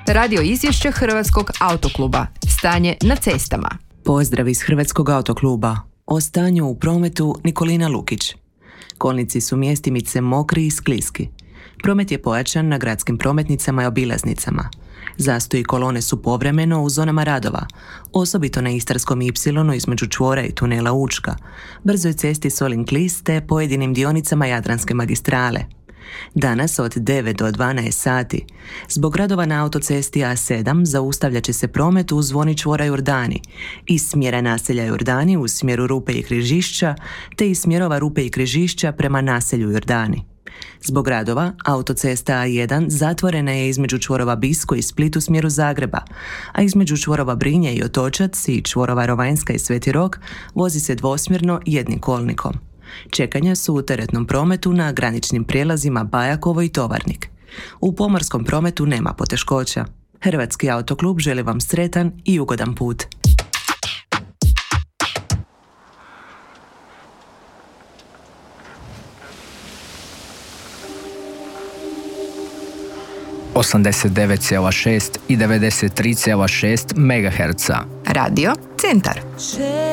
Radio izvješće Hrvatskog autokluba. Stanje na cestama. Pozdrav iz Hrvatskog autokluba. O stanju u prometu Nikolina Lukić. Kolnici su mjestimice mokri i skliski. Promet je pojačan na gradskim prometnicama i obilaznicama. Zastoji kolone su povremeno u zonama radova, osobito na Istarskom Y između čvora i tunela Učka, brzoj cesti Solin-Klis te pojedinim dionicama Jadranske magistrale. Danas od 9 do 12 sati zbog radova na autocesti A7 zaustavljat će se promet u zvoni čvora Jordani, iz smjera naselja Jordani u smjeru Rupe i Križišća te iz smjerova Rupe i Križišća prema naselju Jordani. Zbog radova, autocesta A1 zatvorena je između čvorova Bisko i Split u smjeru Zagreba, a između čvorova Brinje i Otočac i čvorova Rovanjska i Sveti Rok vozi se dvosmjerno jednim kolnikom. Čekanja su u teretnom prometu na graničnim prijelazima Bajakovo i Tovarnik. U pomorskom prometu nema poteškoća. Hrvatski autoklub želi vam sretan i ugodan put. ...89,6 i 93,6 MHz. Radio Centar.